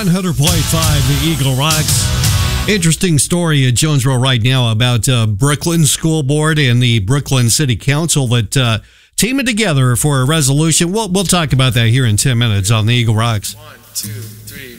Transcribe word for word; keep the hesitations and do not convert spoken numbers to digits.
one hundred point five, the Eagle Rocks. Interesting story at Jonesboro right now about uh, Brooklyn School Board and the Brooklyn City Council that uh, teaming together for a resolution. We'll, we'll talk about that here in ten minutes on the Eagle Rocks. One, two.